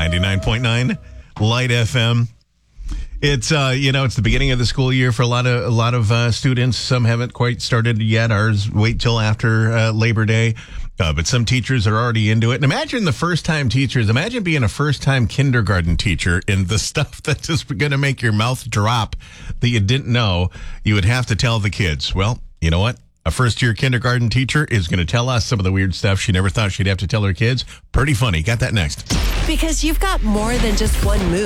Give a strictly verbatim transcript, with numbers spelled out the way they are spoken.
ninety-nine point nine Light F M. It's uh, you know, it's the beginning of the school year for a lot of a lot of uh, students. Some haven't quite started yet. Ours wait till after uh, Labor Day, uh, but some teachers are already into it. And imagine the first time teachers. Imagine being a first time kindergarten teacher and the stuff that is going to make your mouth drop that you didn't know. You would have to tell the kids. Well, you know what? A first-year kindergarten teacher is going to tell us some of the weird stuff she never thought she'd have to tell her kids. Pretty funny. Got that next. Because you've got more than just one move.